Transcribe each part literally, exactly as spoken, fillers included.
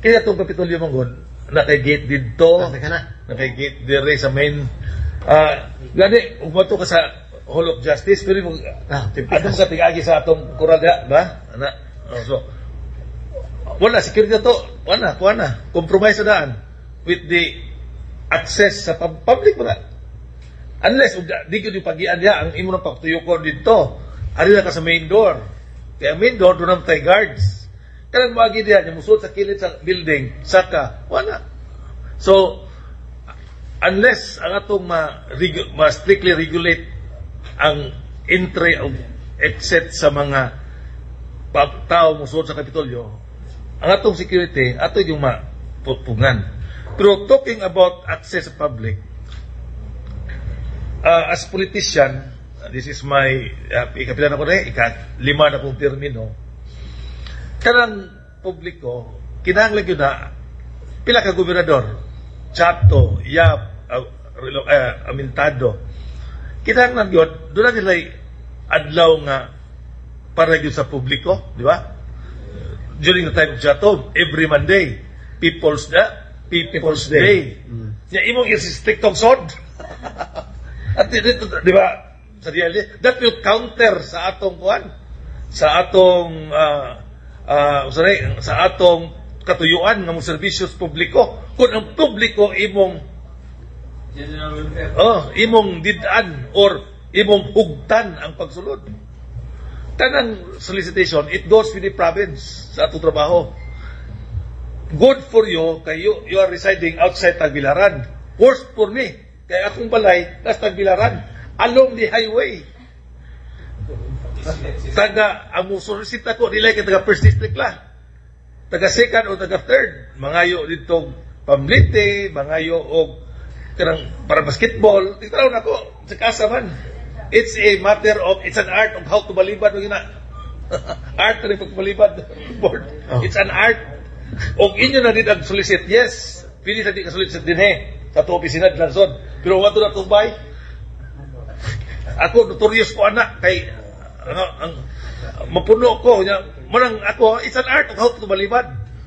kaya itong Kapitolyo Manggon, nakay-gate dito, Teka na. nakay-gate dire sa main. Uh, gani, umato ka sa Hall of Justice, pero yung, Ah, atong ka tigagi sa atong kural ya, ba? Ana, oh, so, wala, security to, wala, wala, compromise na daan with the access sa pub- public mo na. Unless, di ko di pagian niya, ang imo ng pagtuyo ko dito, ari na ka sa main door. Kaya main door, doon naman tayo guards. Kaya magi diyan, yung musulot sa kilid sa building, saka, wala. So, unless ang atong ma, regu- ma strictly regulate ang entry of exit sa mga tao musulot sa Kapitolyo, ang atong security, ato yung mapupungan. Pero talking about access sa public, uh, as politician, this is my, uh, ikapila na ko na, ika-lima na kong termino, kanang publiko, kinahanglan yun na, pila ka gobernador, Chato, Yap, uh, uh, Amintado, kinahanglan yun, doon na nila adlaw nga para yun sa publiko, di ba? During the time of Chato, every Monday, People's Day, People's Day. Mm. Ya, imong i-restrict sod. At dito, di ba, sa D L D, that will counter sa atong kuan, sa atong uh, uh, sorry, sa atong katuyuan ng mga serbisyos publiko. Kung ang publiko imong oh, imong didan or imong hugtan ang pagsulod. Tanang solicitation, it goes with the province sa atong trabaho. Good for you, kay you, you are residing outside Tagbilaran. Worse for me, kay akong balay, nasa Tagbilaran. Along the highway. Taga, ang solicita ko, nila kay taga first district lang. Taga second o taga third. Mangayo dito Pamlite, mangayo o karang para basketball. Tigtaraw na ko, sa kasa man. It's a matter of, it's an art of how to balibad. Art na rin pagbalibad. Board. Oh. It's an art. O inyo na din ang solicit, yes. Pili sa di ka solicit din eh. Sa ito opisina, Glanson. Pero wato na tubay. Ako, notorious ko anak, kay, ano, ang, mapuno ko, niya, munang ako, it's an art of how to balibad.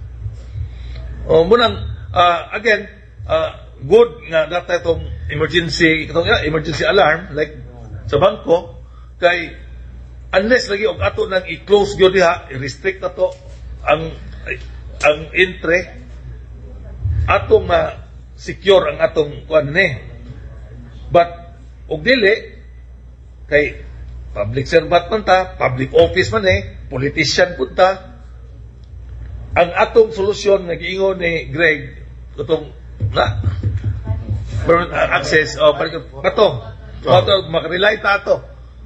O, munang, uh, again, uh, good nga data itong emergency, itong yeah, emergency alarm, like, sa bangko, kay, unless lagi, og ato nang i-close yun diha, i-restrict na to, ang, ang entry, atong ma-secure ang atong kuan ni. But, og dili, kay public servant man ta, public office man eh, politician po ta, ang atong solusyon nga giingon ni Greg, itong na, access, o, pato, pato, makarelay ta ato.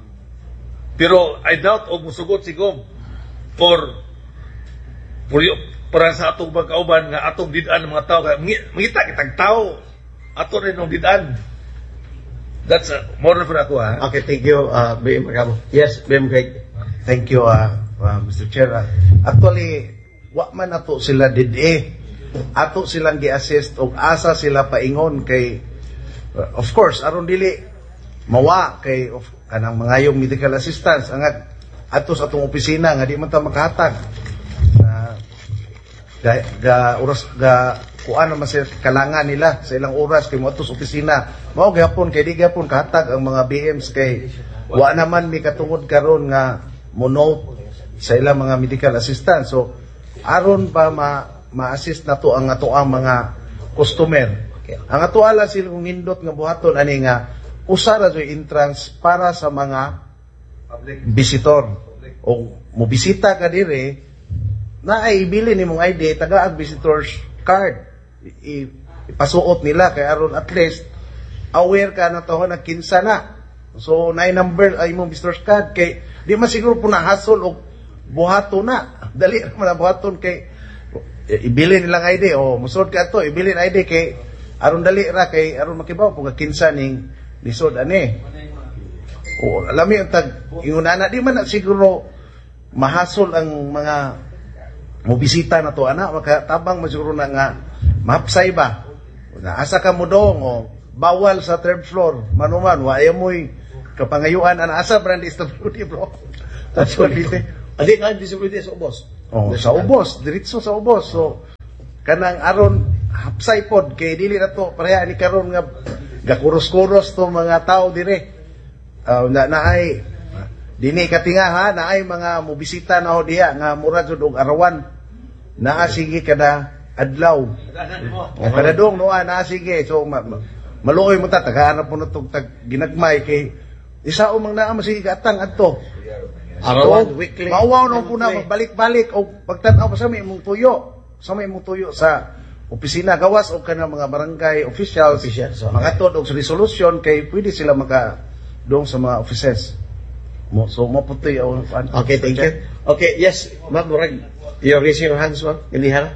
Pero, I doubt, o musugot si Gom, for, for you, para sa atong magkauban, nga atong didan ng mga tao, mangita kitang tao, ato rin ng didan. That's uh, more than for ako, ha? Okay, thank you, uh, B M Magabo. Yes, B M Greg. Thank you, uh, uh, Mister Chair. Uh, actually, wa man ato sila dide. Ato silang gi-assist o asa sila paingon kay, uh, of course, aron dili mawa kay of, kanang mangayong medical assistance ang ato sa atong opisina nga di man ta makahatag. Uh, ga, ga oras ga kuan naman sa kalangan nila sa ilang oras kay moadto sa opisina. Mao gyapon kay di gyapon kahatag ang mga B Ms kay wa naman mi katungod karon nga mo-note sa ilang mga medical assistance. So aron pa ma ma-assist nato ang ato ang mga customer. Ang ato ala sila kung nindot nga buhaton ani nga usa ra joy entrance para sa mga public visitor. O mo bisita ka dire na ay ibili nimong I D taga ang visitors card. I, ipasuot nila kay aron at least aware ka na to na kinsa na. So naay number ay imong visitor's card kay di man siguro po na hassle og buhaton na. Dali man buhaton kay ibili nilang I D o musod ka to ibili I D kay aron dali ra kay aron makibaw kung kinsa ning lisod ani. O alam mo yung tag inguna na di man na siguro mahasol ang mga mobisita na to ana makatabang masiguro na nga mapsay ba na asa ka mo dong o bawal sa third floor manuman wa ayoy kapangayuan ana asa brand disability bro that's what it is adi nga disability sa ubos oh sa ubos diretso sa ubos so kanang aron hapsay pod kay dili na to pareha ni karon nga gakuros-kuros to mga tao dire. Uh, na naay dini katinga ha naay mga mobisita na ho diha nga murag jud og arawan. Naa sige kada adlaw. O kada dong no naa sige so ma, ma, maluoy mo ta tagahanap mo na tog tag ginagmay kay isa umang naa masige atang adto. Arawan weekly. Mauwaw no puna magbalik-balik o pagtan-aw pa sa may imong tuyo. Sa may imong tuyo sa opisina gawas o kana mga barangay officials, Officials, so. mga tod og resolution kay pwede sila maka dong sa mga offices. Mo so mo puti o Okay, thank you. Okay, yes, ma'am, murag. You're raising your hands, ma'am. Ilihara.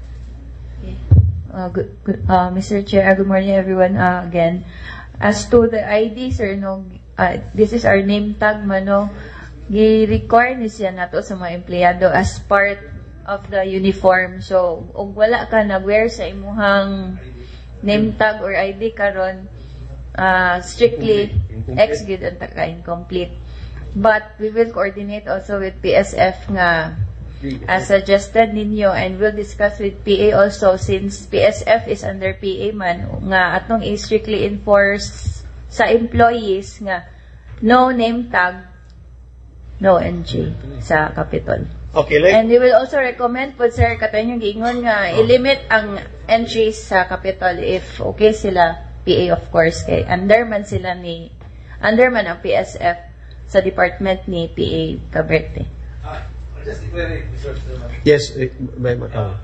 Uh, good, good, uh, Mister Chair, uh, good morning everyone uh, again. As to the I D, sir, no, uh, this is our name tag, mano. Gi-require ni siya nato sa mga empleyado as part of the uniform. So, kung wala ka nag-wear sa imuhang name tag or I D karon, uh, strictly ex-good ang taka-incomplete. But we will coordinate also with P S F nga as suggested ninyo, and we'll discuss with P A also since P S F is under P A man nga atong i-strictly enforce sa employees nga no name tag, no N G sa Capitol. Okay, like. And we will also recommend po sir katayon yung giingon nga i-limit ang entries sa Capitol if okay sila P A of course kay under man sila ni under man ang P S F sa department ni P A Caberte. Just declare, Mister Chairman. Yes, eh, may mataw.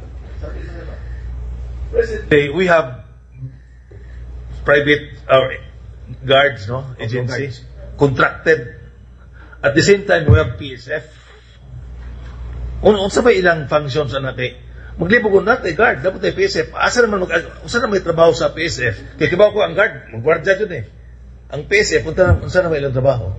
President, we have private uh, guards, no, agency, contracted. At the same time, we have P S F. Un unsa ba ilang functions na natin? Maglibog ko natin guard, dapat tayo P S F. Asa naman mag unsa na may trabaho sa P S F? Kaya kibaw ko ang guard, mag-guardia yun eh. Ang P S F, unsa unsa na may ilang trabaho?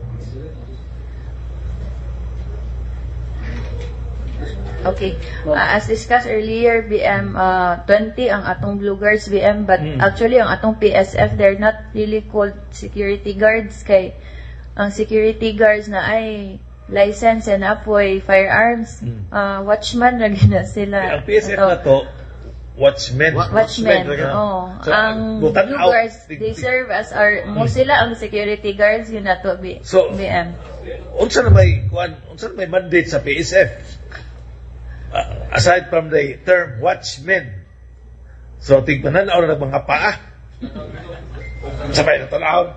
Okay. Uh, as discussed earlier, B M uh, twenty ang atong Blue Guards B M, but Mm. actually ang atong P S F, they're not really called security guards kay ang security guards na ay license and apoy firearms, Mm. uh, watchman na gina sila. Ang P S F na to, watchmen. Wa- Watchmen, Watchmen, oh. So, ang butan Blue out, Guards, big- they big- serve as our, mo sila ang security guards, yun na to, B- So, B M. unsa na may kuan, unsa na may mandate sa P S F? Uh, aside from the term watchmen. So tigmanan na ng mga paa. Sabay na tanawon.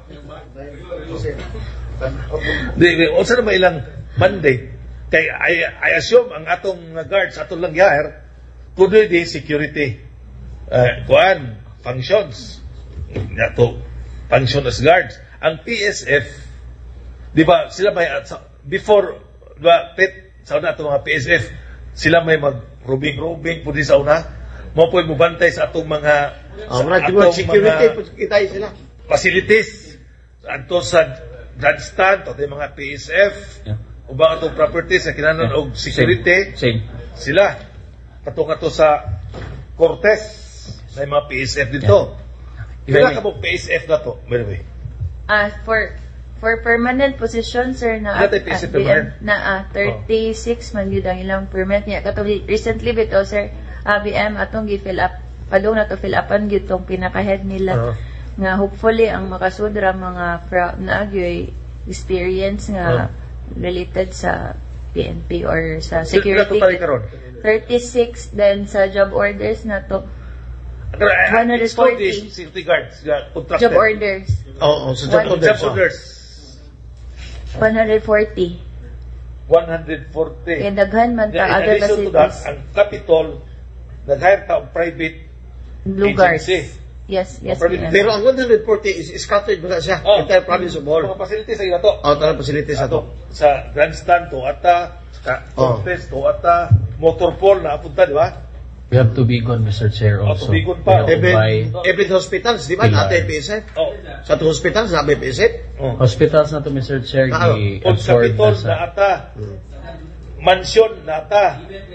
Di, unsa na may ilang mandate? Kay I, I assume ang atong guards atong lang yahar kuno di security uh, kuan functions. Nato function as guards. Ang P S F, di ba sila may uh, before ba pit sa una atong mga P S F sila may mag-rubing-rubing po di sa una. Mo po mo bantay sa atong mga Oh, sa murag atong security mga po kita sila. facilities. Anto sa grandstand to mga P S F Yeah. ubang atong properties na kinahanglan og security. Same. Sila katong ato sa Cortes na mga P S F dito. Yeah. Kailan ka mo P S F na to? By the way. Ah, for for permanent position sir na Wala tayo P S F permanent? na ah, thirty-six man gyud ang ilang permanent niya katong recently bito sir ah, B M atong gi-fill up padung na to fill upan gyud tong pinaka-head Uh-huh. nila nga hopefully ang makasudra mga fra- na agyoy experience nga related sa P N P or sa security. Sila to karon. thirty-six then sa job orders na to one hundred forty. Security guards nga contracted. job orders Oo, oh, sa One- job Job orders. oh. orders. one hundred forty. one hundred forty. Kaya daghan man ta In other addition to that, facilities. ang Capitol, nag-hire ta og private Blue Guards. agency. Yes, yes. Private- B M. Pero ang one hundred forty is scattered ba siya? Oh. Entire province of Mga Bohol. facilities sa to. Oh, tanang facilities sa to. Sa grandstand to ata, sa Oh. Cortes to ata, motor pool na apunta, di ba? We have to be gone, Mister Chair, Oh, also. Tubigon pa. You know, Even, by even hospitals, di ba? Pilar. Natay P S F. Oh. Sa to hospitals, nabi P S F. Oh. hospitals na to, Mister Chair, Ah, Old i-absorb Capitol na sa... na ata. Mansion na ata.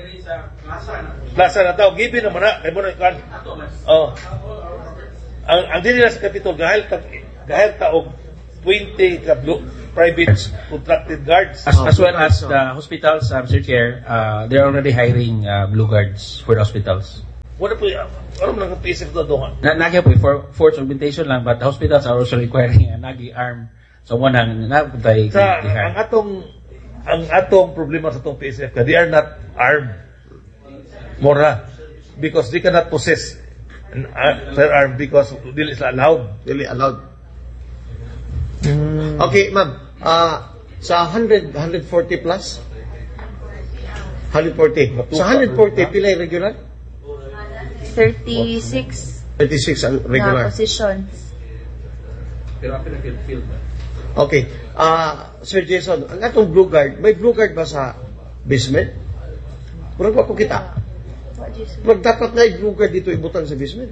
Plaza na ata. Given naman na. Kaya mo na ikan. Oh. Ang, ang dili na sa Capitol, gahil ta, gahil ta og twenty ka blue, private contracted guards. As, as well as the hospitals, uh, Mister Chair, uh, they're already hiring uh, Blue Guards for the hospitals. Wala po, ano man ang P S F to doon? Na nagya po for force augmentation lang, but the hospitals are also requiring a nagi arm. So mo nang napuntay Sa, ang atong, ang atong problema sa itong P S F, they are not armed. Mora. Because they cannot possess an uh, firearm because dili is allowed. Really allowed. Okay, ma'am. Ah, sa one hundred, one forty plus? one forty. Sa one forty, pila yung regular? thirty-six thirty-six ang na regular. positions. Okay. Ah, Sir Jason, ang atong blue guard, may blue guard ba sa basement? Murag wa ko kita. What do you say? Murag dapat na yung blue guard dito ibutan sa basement.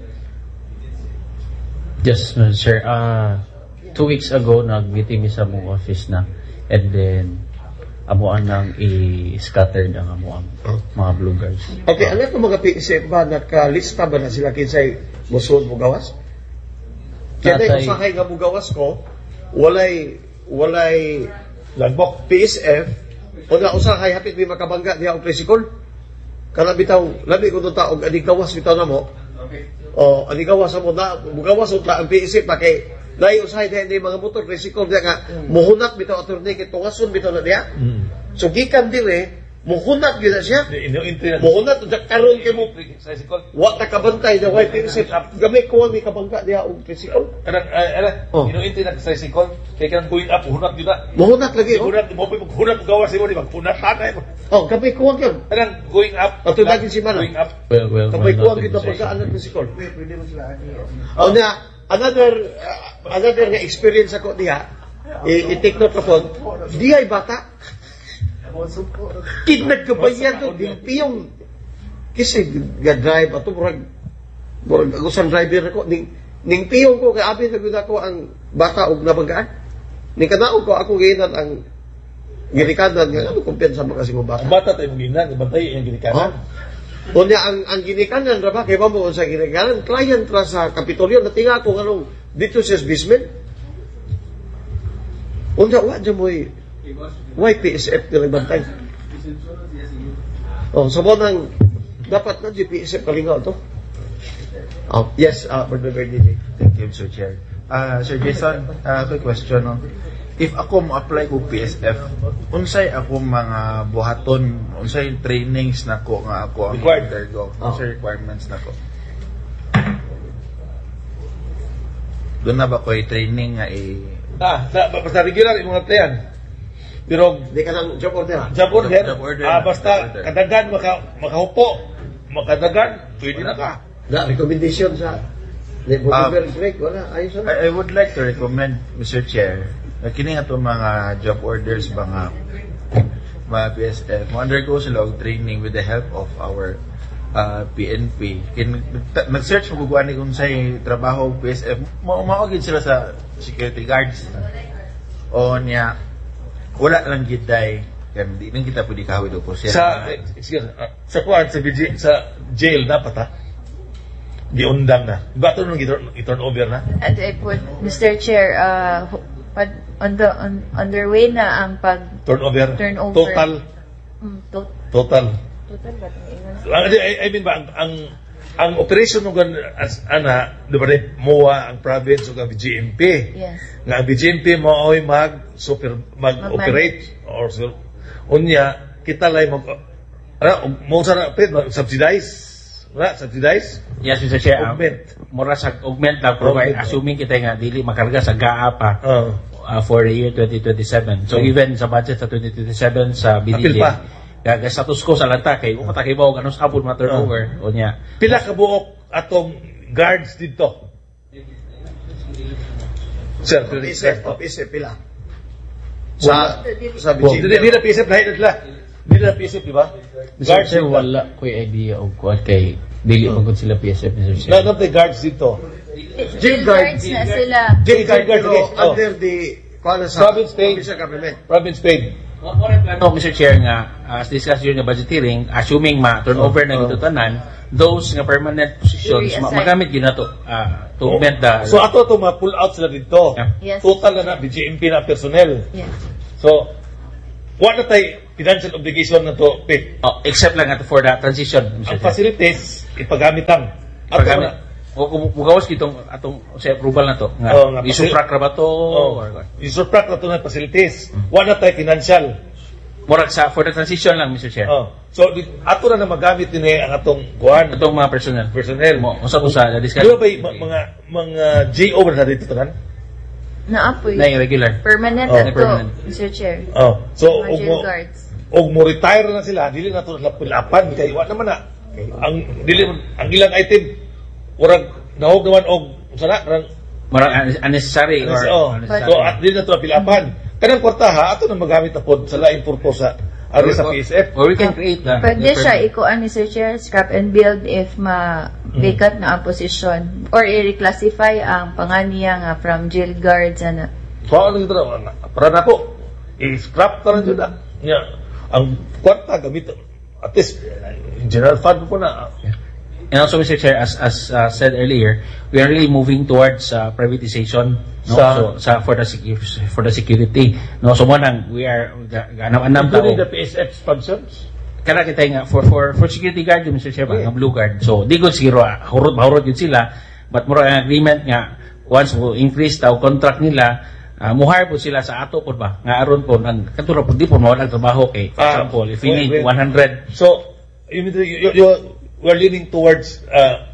Yes, Mister Chair. Uh, two weeks ago, nag-meeting mi sa mong office na. And then, amuan nang i-scatter ang amuang mga blue guards. Okay, ano itong mga P S F ba, nakalista ba na sila kinsay musuod mo gawas? Kaya na Tatay- yung usahay nga mo gawas ko, walay, walay Lagbok. P S F, o na usahay hapit may makabangga diya o tricycle. Kana bitaw, labi ko nung taog, aning gawas bitaw na mo. O, aning gawas mo na, mugawas o ang P S F pa kay, lahi usahay diya hindi mga motor, tricycle diya nga, muhunat bitaw attorney, kay tungason bitaw na diya. So, gikan dire, muhunat yun na siya. Ino-entry na. Muhunat, udak karon kay mo, Tricycle. wa ta kabantay na white P S F, gamay ko may kabangga diya o tricycle. Anang, anang, Oh. ino-entry na tricycle. Kaya kanang going up, hunat yun na. Muhunat lagi, oh. Hunat, mo po hunat mo gawas mo, di ba? Hunat hanay mo. Oh, gamay ko yun. Anang, going up. Ato lagi si Mana. Going up. Well, well, Kamay well ko ang noted, kita Mister pagkaan Chair. ng tricycle. O na, another, uh, another nga experience ako diha, i- i-take note ako, di ay bata. Kidnap ka ba yan to? Dimpiyong, kasi ga-drive, ato murag, murag agusang driver ako, ning, ning piyong ko, kaya abin na ko ang bata og nabanggaan. Ning kanaog ko, ako ngayon ang ginikanan, nga ano kumpiyansa mo kasi mo bata. Ang bata tayo ginan, bantay yung Oh. ginikanan. Unya ang ang ginikanan ra ba kay mo sa ginikanan client ra sa Kapitolyo natinga ko nganong dito sa basement. Unya wa dyan mo'y why P S F na nagbantay. Oh, so mo nang dapat na G P S F kalingaw to. Oh, yes, uh, Brother D J. Thank you, Mister Chair. Uh, Sir Jason, uh, quick question. No? If ako mo-apply ko P S F, unsay ako mga buhaton, unsay trainings nako nga ako ang Required. undergo, Oh. unsay requirements nako? Doon na ba ko training nga i Ah, na, basta regular yung mga playan. Pero, Di ka nang job order. ha? job order, Job order. ah, basta Job order. kadagan, maka, makahupo, makadagan, pwede na ka. Da recommendation sa ni Ah. Brother Greg wala ayos na. I, I would like to recommend, Mister Chair, na kini nga itong mga job orders ba nga mga P S F, mo undergo sila og training with the help of our uh, P N P. Kin, ta- nag-search mo guguan ni kung sa'y trabaho P S F, ma maogid sila sa security guards. O niya, wala lang giday, kaya di lang kita pwede kahawid o po siya. Sa, eh, excuse, ah, sa kuwan, sa, B G, sa jail dapat ha? Giundang na. Bato nung i-turn i-turn over na? And I put, Mister Chair, uh, pag- on the, on, underway na ang pag, Turnover. Turnover. Total. mm, to, Total. total ba itong ingon? Ang- I, I mean ba, ang, ang, ang operation ng as, ana, di ba rin, M O A, ang province, o ang B G M P. Yes. Nga ang B G M P mo ay mag, super, mag-operate, or so, unya, kita lang mag, ano, mo sa na, mag subsidize. Wala, subsidize? Yes, Mister Chair. um, Augment. Mura sa augment na provide, Augment. assuming kita nga dili makarga sa G A A pa Oh. uh, for the year twenty twenty-seven. So Hmm. even sa budget sa twenty twenty-seven sa B D Apil J, pa. kaya status ko sa lanta kay kung mataki ba og anong sabon ma turnover o niya. Pila ka buok atong guards dito? Sir, P S F, sir. P S F pila. Sa sa Well, B G Hindi na P S F, lahat na Hindi na P S F, di ba? Mister Guards Chair, dito. wala ko idea og kuan kay dili magud sila P S F, Mister Chair. None of the guards dito. Jail Guards guard. na sila. Jail guard, Pero guard, yes. Oh. under the kuala sa Province page. provincial government. Province paid. No, Mister Chair, nga, uh, as discussed during the budget hearing, assuming ma-turnover na Oh. gito tanan, those nga permanent positions, ma- I-reassign. magamit yun na to, uh, to augment the... So ato to ma-pull out sila dito. Yeah. Yes. Total na na B G M P na personnel. Yes. So, wala tay financial obligation na to pay. Oh, except lang ato for the transition, Ang Mister Chair. facilities ipagamit ang ato Pagamit. na- O kung mugawas kitong atong sa approval na to. Nga, Oo, nga, isuprak ra ba to? Oh, Or what? isuprak na to ng facilities. Wala tayo financial. Murag sa for the transition lang, Mister Chair. Oh. So, di, ato na na magamit din eh, ang atong kuhan, Atong mga personnel. personnel. Mo, usa ko sa discuss. Di ba ba, ma- mga, mga G O ba na dito tanan? Naapoy. Na irregular. Permanent Oh, ato, permanent. Mister Chair. Oh. So, Mga og jail mo, guards. og mo retire na sila, dili na to lapilapan kay wa naman na. Ang dili ang ilang item urag nahog naman og sana rang Murag un- unnecessary or oh. unnecessary. So at dili na to lapilapan. Kanang kwartaha ato na magamit na pod sa lain purpose sa ari sa P S F. Or we can create the Pwede siya ikuan, Mister Chair, scrap and build if ma-vacant na ang position. Or i-reclassify ang panganiya nga from jail guards ano. So ano ito na para nako i-scrap ta rin jud na. Nya ang kwarta gamit at least in general fund po na. And also, Mister Chair, as as uh, said earlier, we are really moving towards uh, privatization. No? Sa- so, sa for the secu- for the security. No, so mo nang we are ganam-anam tao. Including the P S F functions. Kana kita nga for for for security guard yung Mister Chair ba, Yeah. nga blue guard. So di gud siguro ah, hurot mahurot yun sila, but mura ang agreement nga once mo increase taw contract nila, uh, muhire po sila sa ato po ba nga aron po nang katuro po di po mawala ang trabaho kay for Ah, example if we wait, need wait. one hundred. So, you, you, you, we're leaning towards uh,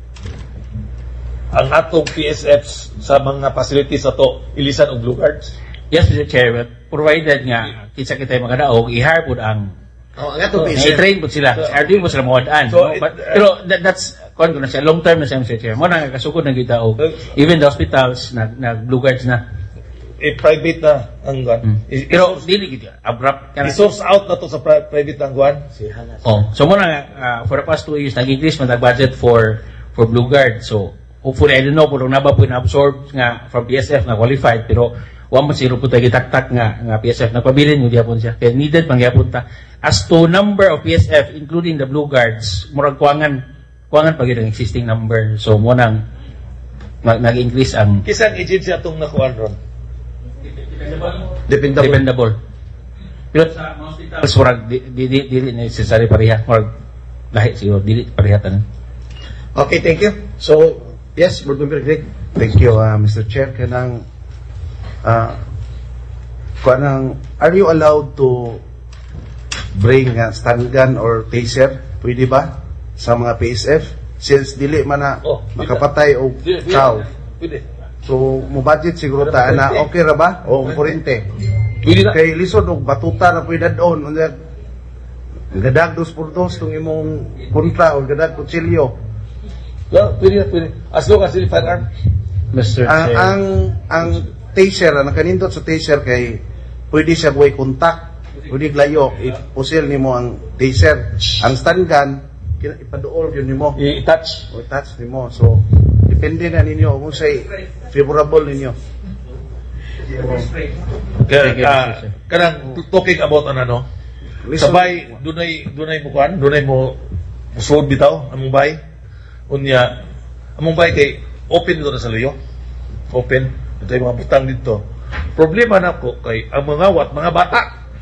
ang atong P S Fs sa mga facilities na to, ilisan og blue guards. Yes, Mister Chair, but provided nga kinsa kita mga daog i-hire po ang Oh, ang atong Oh, P S F. i-train po sila. So- Sa R D po sila mawadaan. So, no? it- But, pero that, that's kon ko na siya long term na siya, Mister Chair. Mo na kasugod na kita og Uh, even the hospitals nag nag blue guards na. Eh, private na ang guan. Hmm. I- Pero dili gid abrupt ka na. I-source out na to sa pri- private ang guan. Oh, so mo na uh, for the past two years nag-increase man ang budget for for Blue Guard. So hopefully I don't know kung na ba po na-absorb nga from P S F na qualified pero wa man zero po tayo gitaktak nga nga P S F nagpabilin yung gyapon siya. Kaya needed pang gyapon ta. As to number of P S F including the Blue Guards, murag kuangan kuangan pa gyud ang existing number. So mo nang mag- nag-increase ang Kisang agency atong nakuan ron. Dependable. dependable. Pero sa mga hospitals murag di di di, di necessary pareha. Murag lahi siguro dili parehatan. Okay, thank you. So, yes, Board Member Greg. Thank you, uh, Mister Chair. Kanang, uh, kanang, are you allowed to bring uh, stun gun or taser? Pwede ba? Sa mga P S F? Since dili man na Oh, makapatay o Pwede, pwede. tao. Pwede. So, mo budget siguro ta na okay ra ba? O kurente. Pwede na. Kay lisod og batuta na pwede doon. Unya, gadag dos por dos tong imong kontra o gadag kutsilyo. Yeah, pwede na, pwede. As long as it's firearm. Mister Ang Chair. ang ang taser, ang nakanindot sa taser kay pwede siya way contact, pwede layo, ipusil nimo ang taser. Ang stun gun, kina- ipaduol yun nimo, I-touch. o touch nimo. So, depende na ninyo kung say favorable ninyo. Kaya, Thank you, ah, Mister Chair. kanang talking about an ano, Listen- sabay, dunay, dunay mo kuan, dunay mo musod bitaw, among bay. Unya, among bay kay open dito na sa luyo. Open. Ito yung mga butang dito. Problema na ko kay ang mga wat, mga bata.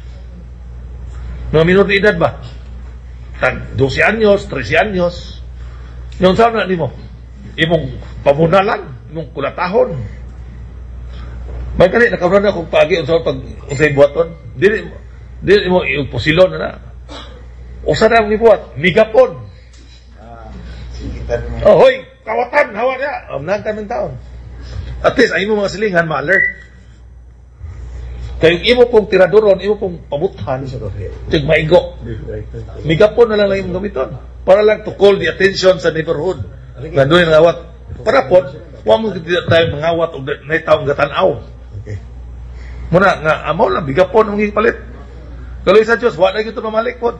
Mga minor de edad ba? Tag twelve anyos, thirteen anyos. Yung saan na nimo? Imong pamunalan, imong kulatahon. May kani nakawala na kung pagi unsa pag unsay buhaton. Dili dili mo ipusilon na na. Usa na ni buhat, migapon. Oh, hoy, kawatan, hawa niya. Amnang kaming taon. At least, ay mo mga silingan, ma-alert. Kaya yung imo pong tiradoron, imo pong pabuthan, tig maigo. Migapon na lang lang yung gamiton. Para lang to call the attention sa neighborhood. Nandun yung ngawat. Para po, huwag mo tayo mangawat o na taong gatanaw. Okay. Muna, nga, amaw lang, bigapon ang palit. Kaloy sa Diyos, wala na ito mamalik po.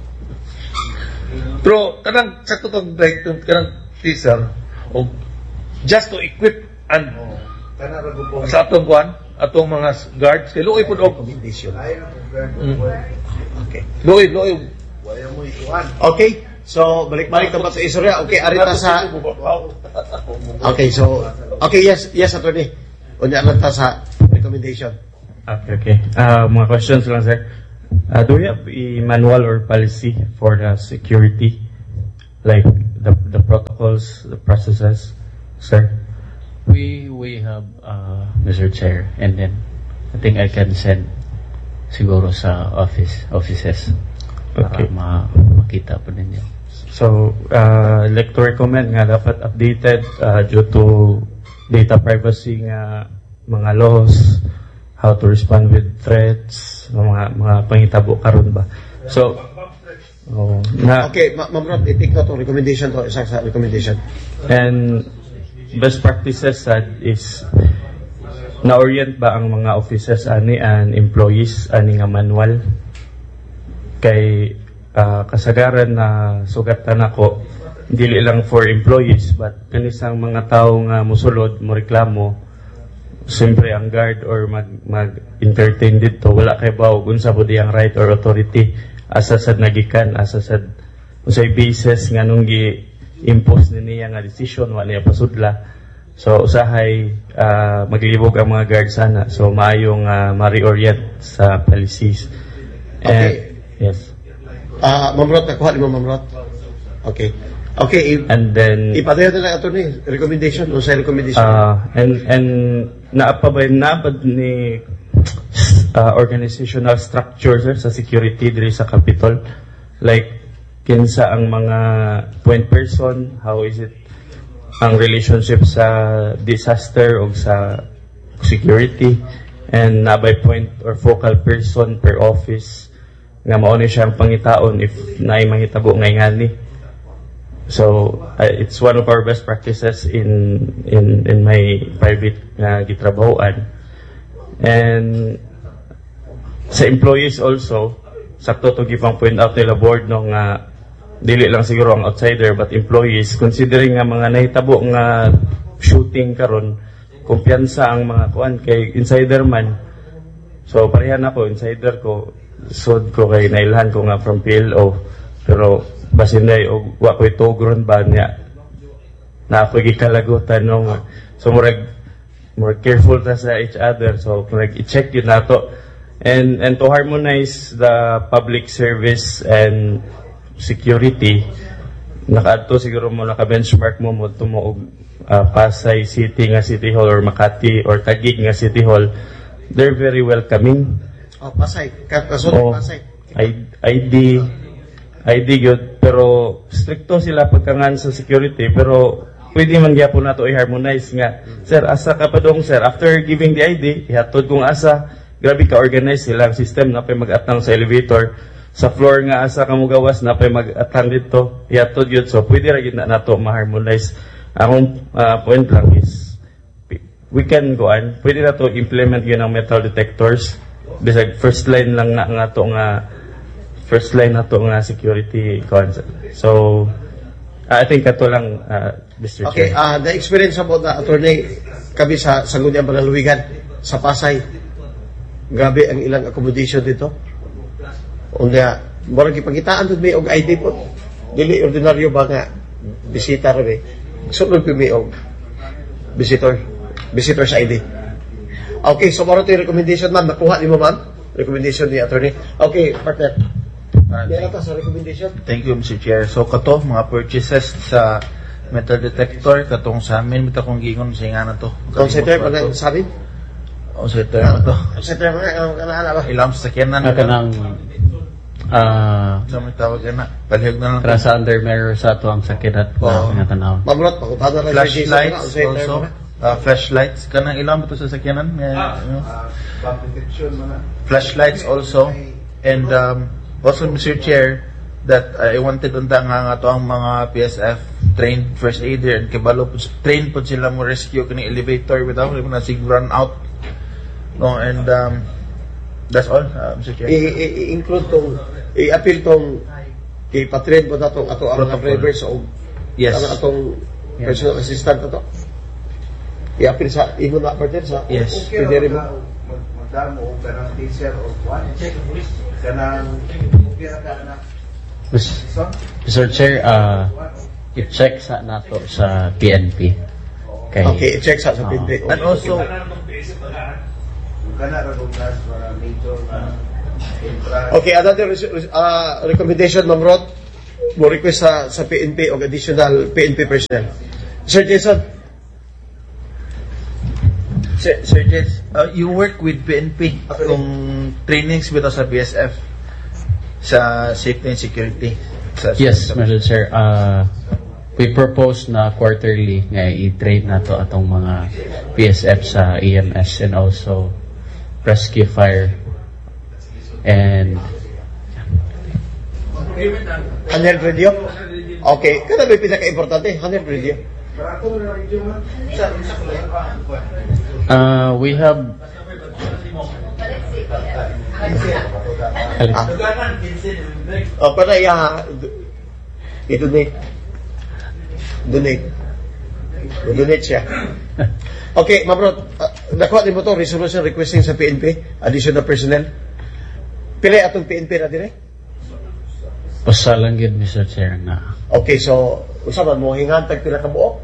Pero, kanang, sakto kang break, kanang teaser, o just to equip and Kana ra gubong sa atong kuan, atong mga guards, kay luoy po og. Recommendation. Mm. Okay. Luoy, luoy. wala mo ikuan. Okay. So, balik-balik na ba sa istorya? Okay, arita sa... Okay, so... Okay, yes, yes, attorney. Unya lang ta sa recommendation. Okay, okay. Ah, mga questions lang, sir. Uh, do we have a manual or policy for the security, like the the protocols, the processes, sir? We we have uh, Mister Chair, and then I think I can send siguro sa office offices para Okay. ma makita po ninyo. So, uh, like to recommend nga dapat updated uh, due to data privacy nga mga laws, how to respond with threats, mga mga pangitabo karon ba. So, oh, na Okay, Ma- Ma'am Rod, i-take na itong recommendation to, isang sa recommendation. and best practices sad is na-orient ba ang mga officers ani and employees ani nga manual kay uh, kasagaran na sugatan ako dili lang for employees but kanisang mga tao nga musulod mo reklamo siyempre ang guard or mag, mag entertain dito wala kay bawo unsa po diyang right or authority asa sad nagikan asa sad usay basis nga nung gi impose ni niya nga decision wa niya pasudla so usahay uh, maglibog ang mga guard sana so maayong uh, ma-reorient sa policies and Okay. yes Ah, Ma'am Rod, nakuha ni Ma'am Rod. Okay. Okay, i- and then ipadaya na lang ito ni recommendation, o sa recommendation. uh, and and naapabay naabad ni uh, organizational structure sir, sa security diri sa Capitol like kinsa ang mga point person, how is it ang relationship sa disaster o sa security and nabay point or focal person per office nga mao ni siyang pangitaon if naay mahitabo ngay ngani. So uh, it's one of our best practices in in in my private nga gitrabahoan. And sa employees also, sakto to gipang point out nila board no nga dili lang siguro ang outsider but employees considering nga mga nahitabo nga shooting karon kumpiyansa ang mga kuan kay insider man. So parehan ako insider ko sod ko kay nailhan ko nga from P L O pero basin day og wa ko'y tugron ba niya na ako gikalagutan no so murag more careful ta sa each other so murag i-check yun nato and and to harmonize the public service and security nakaadto siguro mo naka-benchmark mo mo tumo og uh, Pasay City nga City Hall or Makati or Taguig nga City Hall they're very welcoming. Oh, Pasay. Kasunod Oh, Pasay. I- ID I D yun, pero stricto sila pagkangan sa security, pero pwede man gyapon nato i-harmonize nga. Sir, asa ka pa dong, sir? After giving the I D, ihatod kung asa, grabe ka-organize sila ang system na pa'y mag-atang sa elevator. Sa floor nga asa ka mugawas na pa'y mag-atang dito, ihatod yun. So, pwede rin na nato ma-harmonize. Ang uh, point lang is, we can go on. Pwede na to implement yun ang metal detectors. Bisag first line lang na nga to nga first line na to nga security concept. So I think kato lang uh, Mister Okay, Chair. ah the experience about the attorney kami sa Sangguniang Banaluwigan sa Pasay. Grabe ang ilang accommodation dito. Unya, murag ipagitaan dun may og I D po. Dili ordinaryo ba nga bisita ra be. Sunod po may og visitor visitor's I D. Okay, so maro to recommendation ma'am. Nakuha ni mo ma'am? Recommendation ni attorney. Okay, partner. Ah, Yan ata sa recommendation. Thank you, Mister Chair. So, kato, mga purchases sa metal detector, katong sa amin, mita kong gingon sa nga na to. Consider pa na sabi? O, sa ito na to. Consider pa na ang kanala ba? Ilam sa sakyanan. Nga kanang ah Sa may tawag yan na. Palihog na lang. kara sa under mirror sa ato ang sakinat Oo. na nga tanaw. Mamrot, pakutada na Flashlights also. Uh, flashlights. Kanang ilam ito sa sakyanan. May, ano? Flashlights also. And um, also, Mister Chair, that I wanted unta nga nga to ang mga P S F trained first aider and kabalo po trained po sila mo rescue kani elevator without even na sig run out. No, and um, that's all, uh, Mister Chair. I-include tong, i-appeal tong, i-patrain po na tong ato ang mga Protocol. drivers o Yes. ang atong personal assistant na to. I-appeal sa, imo na partner sa, Yes. pwede rin mo. Magdamo o kanang teaser o kwan. Kanang Mister Chair, ah i-check sa nato sa P N P. Kay Okay, i-check sa sa pindi. And also, kana ra kung nas para major na Okay, another res- res- uh, recommendation, Ma'am Rod, mo request sa, sa P N P o additional P N P personnel. Sir Jason, Sir, Sir Jess, uh, you work with P N P kung trainings bito sa B S F sa safety and security. Sa, Yes, sa, Mister Chair. Uh, we propose na quarterly nga i-train na to atong mga P S F sa E M S and also rescue fire and handheld radio? Okay, kada may pinaka-importante, handheld radio. uh, we have Ah. O, para iya, i-donate. Donate. Donate siya. Okay, Ma'am Rod, uh, nakuha din mo to, resolution requesting sa P N P, additional personnel. Pila atong P N P na din eh? pasalang yun, Mister Chair, na Okay, so, usaban mo, hingantag pila ka buok?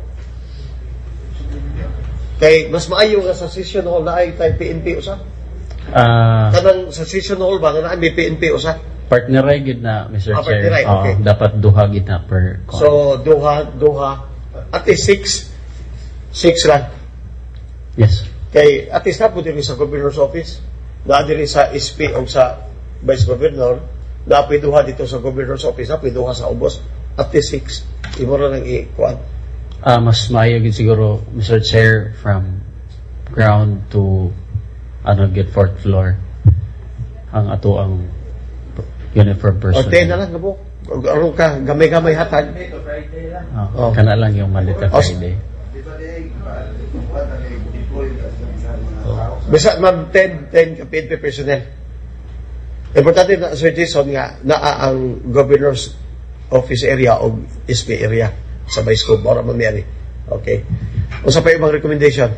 Kay, mas maayo nga sa session hall na ay tayo P N P usa? uh, Kanang sa session hall ba, na ay may P N P usa? partner ay gid na, Mister Ah, Chair. partner ay, Oo, okay. dapat duha gid na per con. So, duha, duha, at least six, six lang. Yes. Kay at least na po din sa Governor's Office, na din sa S P o sa Vice Governor, na duha dito sa Governor's Office, na duha sa ubos, at least six. Imo ra nang i-kuan. Ah, mas maayo gid siguro, Mister Chair, from ground to ano gid fourth floor ang ato ang uniform O person. ten na lang na po. Aron ka, gamay-gamay hatag. Oh, kana lang yung Monday to Oh, Friday. Basta ma'am, ten, ten ka P N P personnel. Importante na, Sir Jason, nga, naa ang Governor's Office area o S P area sa Vice Gov. Para mamiyari. Okay. O sa pa ibang recommendation?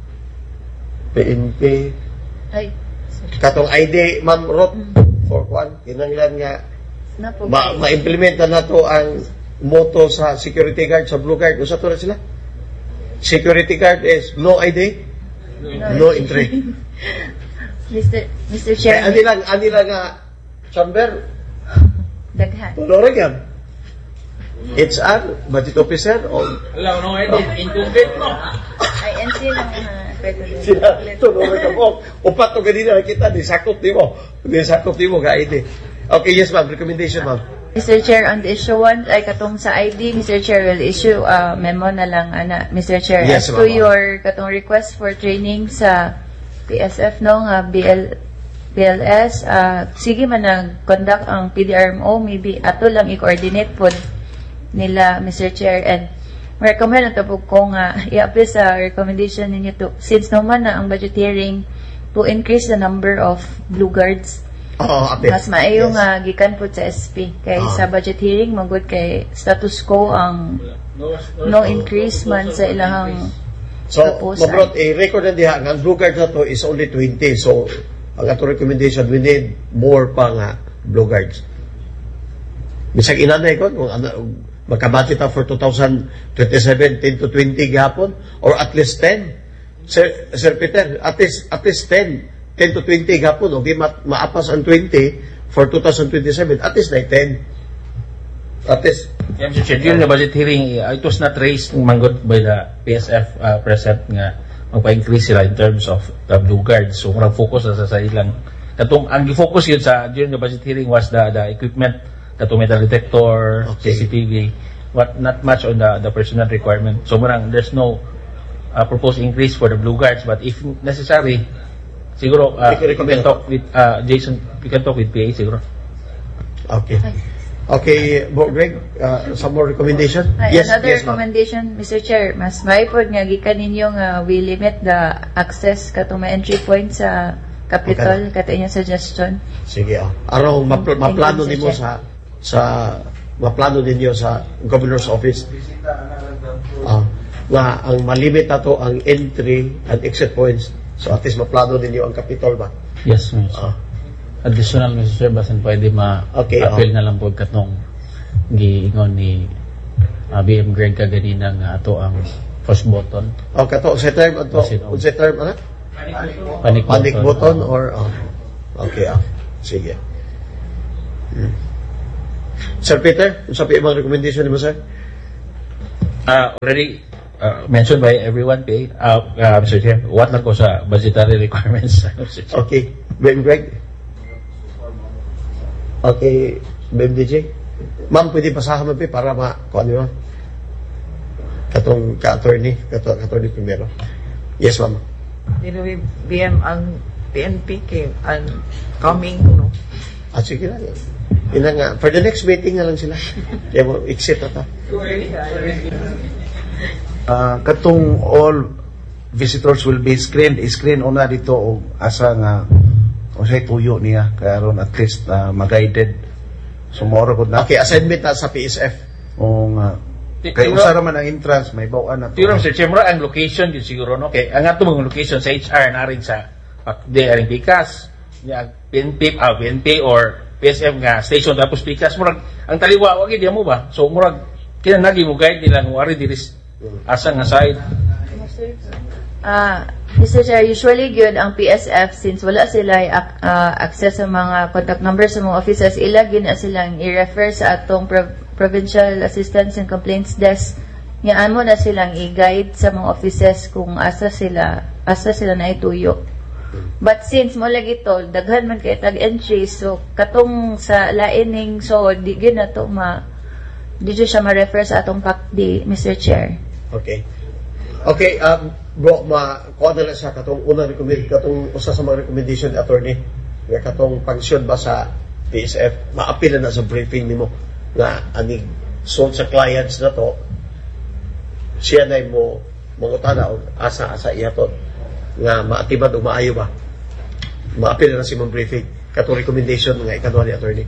P N P. Ay, Katong I D, Ma'am Roth, for one, kinanglan nga, na po. ma- ma-implement na nato ang motto sa security guard, sa blue guard. Usa to na sila? Security guard is no I D, no entry. Mister Mister Kaya Chair, ani lang, ani lang nga, chamber, daghan. tuloy yan. H R, budget officer, o Hello, no edit, incumbent no. I N C lang uh, President. sila, tuloy ka po. Upat to ganina kita, di sakot di mo. Di sakot di mo ka I D. Okay, yes ma'am, recommendation ma'am. Mister Chair, on the issuance ay katong sa I D, Mister Chair will issue a memo na lang ana, Mister Chair, Yes, as to ma'am. your katong request for training sa P S F no nga B L B L S, uh, sige man nag conduct ang P D R M O, maybe ato lang i-coordinate pod nila, Mister Chair, and recommend na po kung uh, i-apply sa recommendation ninyo to, since naman na ang budget hearing to increase the number of blue guards. Oo, apel. Mas maayo Yes. nga gikan po sa S P kay Ah. sa budget hearing magud kay status quo ang no increase man sa ilahang So, proposal. Mabrot, eh, record na diha, nga ang blue card na to is only twenty. So, ang ato recommendation, we need more pa nga blue guards. Bisag inanay ko, kung ano, magkabati ta for two thousand twenty-seven, ten to twenty gapon, or at least ten. Sir, Sir Peter, at least, at least ten. ten to twenty gapon, okay, ma maapas ang twenty for two thousand twenty-seven, at least na ten. At least, Yeah, Mister Chair, during the budget hearing, uh, it was not raised manggod by the P S F uh, president nga magpa-increase sila in terms of the blue guards. So, murag focus na sa sa ilang. Katong, ang focus yun sa during the budget hearing was the the equipment, katong metal detector, Okay. C C T V, what not much on the the personnel requirement. So, murang there's no uh, proposed increase for the blue guards, but if necessary, siguro uh, We can we can talk with uh, Jason, we can talk with P A siguro. okay. Okay, Bo Greg, uh, some more recommendation? Ay, yes, another yes, ma'am. recommendation, Mister Chair, mas maipod nga gikan ninyo nga we limit the access katong may entry point sa Capitol, kato inyong suggestion. Sige, oh. Araw, mapl- Thank you, maplano Mister ninyo sa, sa, maplano ninyo sa Governor's Office. Ah, nga, ang malimit na to ang entry and exit points. So, at least maplano ninyo ang Capitol ba? Yes, Mister Ah. Additional, Mister Chair, basin pwede Okay, ma-appeal oh. na lang po katong giingon ni uh, B M Greg kaganina nga ato ang push button, O, kato, sa term, ato, Yes, it- sa term, ano? panic, Panic button or, oh. Okay, ah. Sige. Hmm. Sir Peter, sa mga recommendation mo, sir? Uh, already uh, mentioned by everyone, P A. Uh, uh, Mister Chair, what lang ko sa budgetary requirements, Mister Chair. Okay. Ben Greg? Okay. Ben D J? Ma'am, pwede pasahan mo, P, para ma... Kung ano yun? Katong ka-attorney. Ka-attorney primero. Yes, ma'am. Dino B M ang P N P kay ang coming no. Ah, sige na. Ina nga. For the next meeting na lang sila. Kaya mo, exit na ta. Ah, katong all visitors will be screened, screen una dito o asa nga o say tuyo niya karon at least uh, ma-guided. So moro gud na. Okay, assignment na sa P S F. O nga kay usa ra man ang entrance may bawaan na to. Siguro, Mister Chair, mura ang location din siguro, no? Kay ang ato mga location sa H R na rin sa di rin Picas, ya P N P, ah, P N P or P S F nga station tapos Picas, murag ang taliwa wagi di mo ba? So murag kinanagi mo guide nila ng wari diri asa nga side. Ah, Mister Chair, usually gyud ang P S F since wala sila uh, access sa mga contact numbers sa mga offices, ila gyud na silang i-refer sa atong Pro- Provincial Assistance and Complaints Desk. Nga mo na silang i-guide sa mga offices kung asa sila asa sila na ituyo. But since mo lagi to, daghan man kay tag entry, so katong sa laining so di gyud na to ma di gyud siya ma-refer sa atong P A C D, Mister Chair. Okay. Okay, um, bro, ma-kuha na lang siya katong unang recommend, katong usa sa mga recommendation ni attorney, nga katong function ba sa P S F, maapila na sa briefing nimo nga aning sold sa clients na to, siya na mo mangutana o asa-asa iyaton nga maatiban o maayo ba, maapila na si mong briefing katong recommendation nga ikaduha ni attorney.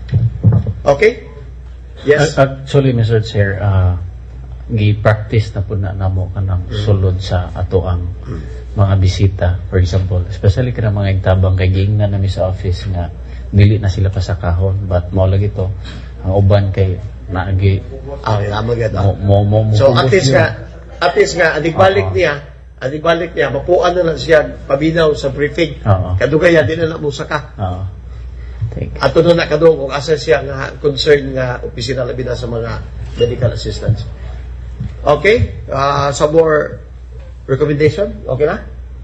Okay? Yes? Uh, actually, Mister Chair, uh, gi-practice na po na namo kanang mm. sulod sa ato ang mm. mga bisita, for example, especially kada mga igtabang kay giingnan nami sa office nga dili na sila pa sa kahon, but mo lagi to ang uban kay naagi ah lamang gid mo, mo, mo, mo so at least nga at least nga adig balik uh-huh. niya adig balik niya mapuan na lang siya pabinaw sa briefing uh-huh. kadugay di na na mo saka uh-huh. ato na nakadung kung asa siya nga concern nga opisina labi na sa mga medical assistance. Okay, uh, some more recommendation? Okay na?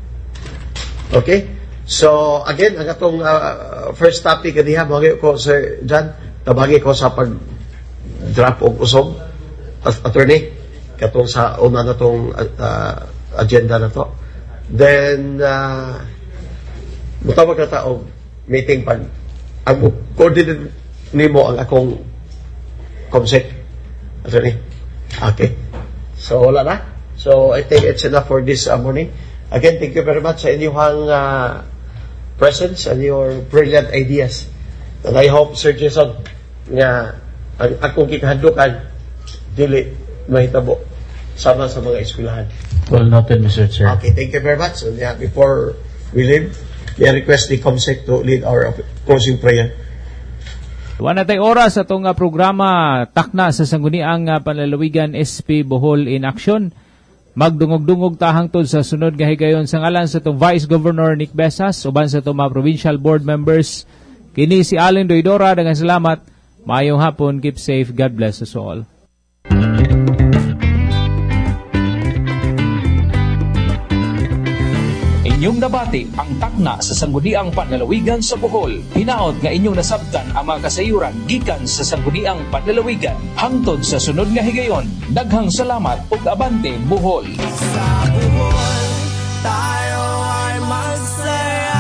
Okay. So, again, ang atong uh, first topic kaniha, bagay ko, Sir John, tabagi ko sa pag-drop o usog, attorney, katong sa una na tong uh, agenda na to. Then, uh, mutawag na taong meeting pag ang coordinate nimo ang akong comsec, attorney. Okay. So, wala na. So, I think it's enough for this uh, morning. Again, thank you very much sa inyong uh, presence and your brilliant ideas. And I hope, Sir Jason, nga ang akong kikahandukan, dili mahitabo sama sa mga eskwelahan. Well noted, Mister Chair. Okay, thank you very much. So, yeah, before we leave, I request the COMSEC to lead our closing prayer. Tuwan natay oras sa itong uh, programa takna sa sangguniang uh, panlalawigan S P Bohol in Action. Magdungog-dungog tahang tod sa sunod nga higayon sa ngalan sa itong Vice Governor Nick Besas uban sa itong mga provincial board members. Kini si Allen Doidora, dengan salamat. Maayong hapon, keep safe, God bless us all. Inyong nabati ang takna sa sangguniang panlalawigan sa Bohol. Hinaot nga inyong nasabtan ang mga kasayuran gikan sa sangguniang panlalawigan. Hangtod sa sunod nga higayon, daghang salamat ug abante Bohol. Sa Bohol, tayo ay masaya.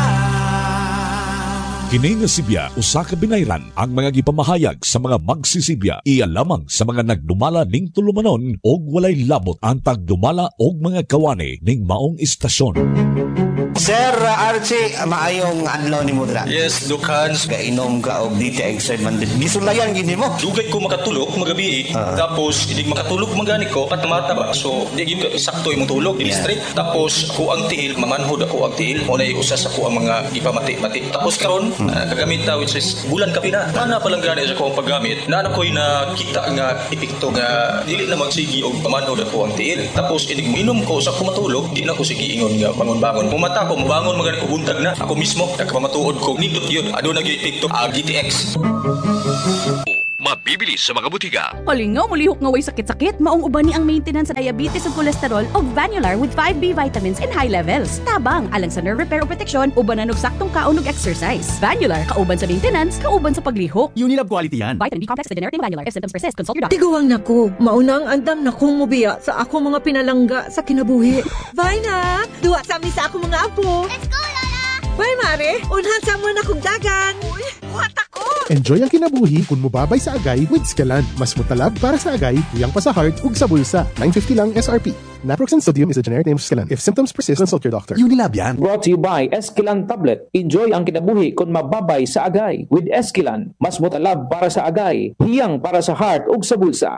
Kini nga Sibya, usa ka binayran ang mga gipamahayag sa mga magsisibya. Iya lamang sa mga nagdumala ning tulumanon og walay labot ang pagdumala og mga kawani ning maong istasyon. Sir Archie, maayong adlaw ni mo dira. Yes, dukhan. Kainom ka og dito excited man din. Gisulayan gini mo. Dugay ko makatulog magabi. Uh, tapos hindi makatulog magani ko patamata ba. So di gito sakto imong tulog in yeah. Straight. Tapos ko ang tiil, mamanhod ako ang tiil. Unay usa sa ko ang mga ipamati-mati. Tapos karon hmm. uh, kagamit ta which is bulan kapi na. Ana pa lang gani sa ko ang paggamit. Naa koy na kita nga epekto nga dili na magsigi og pamanhod ako ang tiil. Tapos inig minom ko sa kumatulog, di na ko sige ingon nga bangon-bangon. Mumata Para ko mabangon magani ko buntag na. Ako mismo nagpamatuod ko nindot yun. Ado nag epekto ah, G T X. Mabibili sa mga butika. Olingaw, mulihok nga way sakit-sakit, maong uban ni ang maintenance sa diabetes ug cholesterol o Vanular with five B vitamins in high levels. Tabang, alang sa nerve repair o protection, ubanan og saktong kaon ug exercise. Vanular, kauban sa maintenance, kauban sa paglihok. Unilab quality yan. Vitamin B complex sa generic name Vanular. If symptoms persist, consult your doctor. Tiguang nako, maunang andam na kong mubiya sa ako mga pinalangga sa kinabuhi. Vina, duwa sa amin sa ako mga apo. Let's go, Lola! Bye, Mare. Unhan sa mo na kong dagan. Uy, what ako? Enjoy ang kinabuhi kung mubabay sa agay with Scalan. Mas mutalab para sa agay, tuyang pa sa heart ug sa bulsa. nine fifty lang S R P. Naproxen sodium is a generic name of Scalan. If symptoms persist, consult your doctor. Unilab yan. Brought to you by Esquilan Tablet. Enjoy ang kinabuhi kung mababay sa agay. With Esquilan, mas mutalab para sa agay, hiyang para sa heart ug sa bulsa.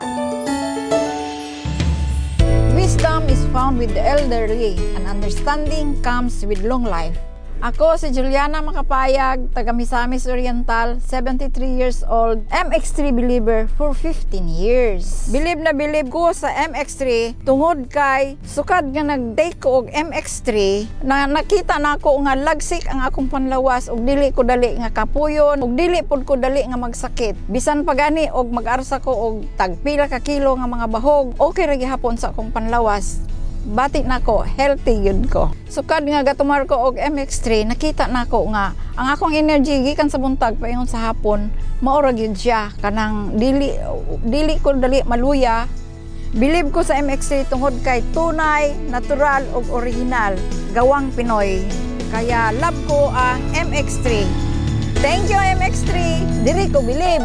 Wisdom is found with the elderly, and understanding comes with long life. Ako si Juliana Makapayag, taga Misamis Oriental, seventy-three years old, M X three believer for fifteen years. Bilib na bilib ko sa M X three tungod kay sukad nga nag-take ko og M X three na nakita na ako nga lagsik ang akong panlawas ug dili ko dali nga kapuyon ug dili pud ko dali nga magsakit. Bisan pa gani og mag-arsa ko og tagpila ka kilo nga mga bahog, okay ra gihapon sa akong panlawas. Bati na ko, healthy yun ko. Sukad nga gatumar ko og M X three, nakita na ko nga ang akong energy gikan sa buntag paingon sa hapon, maura gyud siya kanang dili dili ko dali maluya. Bilib ko sa M X three tungod kay tunay, natural ug original, gawang Pinoy. Kaya love ko ang M X three. Thank you M X three. Diri ko bilib.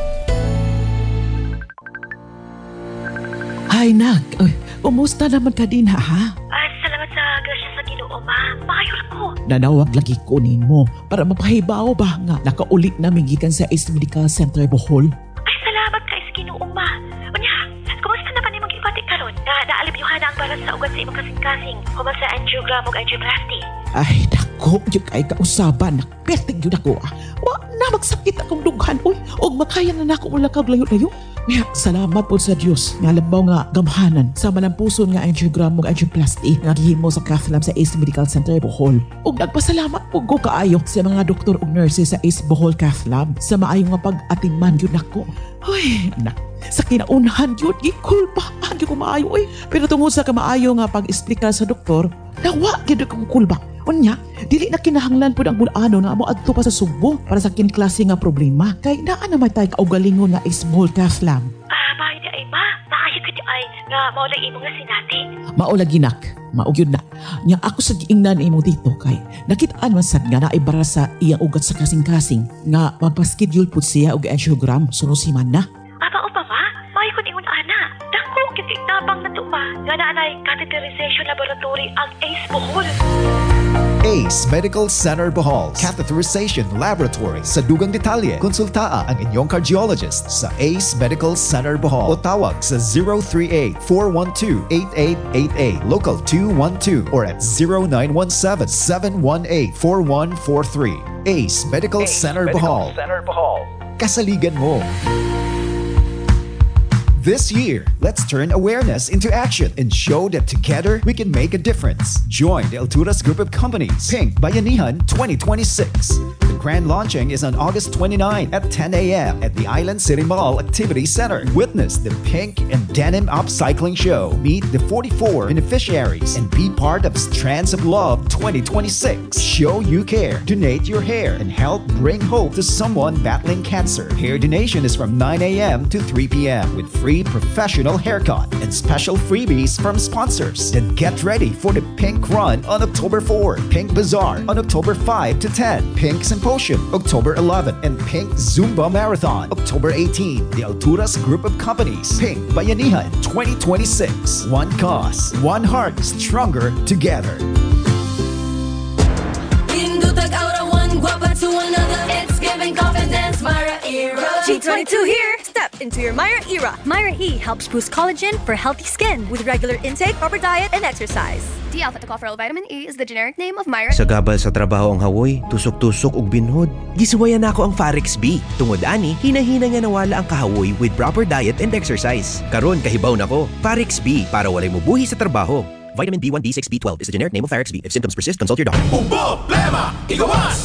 Ay, nak. Ay, kumusta naman ka din, ha? Ah, salamat sa grasya sa Ginoo, ma. Makayol ko. Nanawag lagi kunin mo para mapahibaw ba nga nakaulit namin gikan sa Ace Medical Center Bohol. Ay, salamat kay sa Ginoo, ma. Unya, kumusta na pa ni mong ipati karon? Na naalibyuhan na ang baras sa ugat sa imong kasing-kasing. Human sa angiogram o angioplasty. Ay, dako, yung kay kausaban. Nakpertig yun ako, ah. Wa na magsakit akong dughan, uy. O makaya na na ako mula kaglayo-layo. Kaya salamat po sa Diyos nga labaw nga gamhanan sa malampuson nga angiogram ug angioplasty nga gihimo sa cath lab sa Ace Medical Center Bohol. Ug nagpasalamat po ko kaayo sa mga doktor ug nurses sa Ace Bohol Cath Lab sa maayo nga pag-atingman gyud nako. Hoy, nak, sa kinaunahan yun, gikulpa, agi ko maayo, oy. Pero tungod sa kamaayo nga pag-explika sa doktor, nawa, gid kong kulba. Unya, dili na kinahanglan po ang bulano nga mo adto pa sa Subo para sa kinklase nga problema. Kay naa naman tayo kaugalingon nga Small Cath Lab. Ah, maayo di ay ma. Maayo ka di ay nga maulay imo nga sinati. Maulagi nak, maugyod na. Nya ako sa giingnan imo dito kay nakitaan man sad nga naibara sa iyang ugat sa kasing-kasing nga magpa-schedule pud siya og angiogram suno si man na. Aba upa ma, maayo kun ingon ana. Dako kiti tabang na tupa nga naanay catheterization laboratory ang Ace Bohol. Ace Medical Center Bohol Catheterization Laboratory. Sa dugang detalye, konsultaa ang inyong cardiologist sa Ace Medical Center Bohol o tawag sa zero three eight, four one two, eight eight eight eight, local two one two or at zero nine one seven, seven one eight, four one four three. Ace Medical Ace Center Bohol. Center Bohol. Kasaligan mo. This year, let's turn awareness into action and show that together we can make a difference. Join the Alturas Group of Companies, Pink Bayanihan twenty twenty-six. The grand launching is on August twenty-ninth at ten a.m. at the Island City Mall Activity Center. Witness the Pink and Denim Upcycling Show. Meet the forty-four beneficiaries and be part of Strands of Love twenty twenty-six. Show you care, donate your hair, and help bring hope to someone battling cancer. Hair donation is from nine a.m. to three p.m. with free professional haircut and special freebies from sponsors. Then get ready for the Pink Run on October fourth, Pink Bazaar on October fifth to tenth, Pink Symposium October eleventh, and Pink Zumba Marathon October eighteenth. The Alturas Group of Companies, Pink Bayanihan twenty twenty-six. One cause, one heart, stronger together. Indutag aura, one guapa to another. It's giving confidence, Myra era. G twenty-two here. Step into your Myra era. Myra E helps boost collagen for healthy skin with regular intake, proper diet, and exercise. D-alpha-tocopherol vitamin E is the generic name of Myra. Sa gabal sa trabaho ang hawoy, tusok-tusok ug binhod. Gisuwayan nako ang Farex B. Tungod ani, hinahina nga nawala ang kahawoy with proper diet and exercise. Karon kahibaw nako, Farex B para walay mubuhi sa trabaho. Vitamin B one, B six, B twelve is the generic name of Pharax B. If symptoms persist, consult your doctor. Problema! Igawas!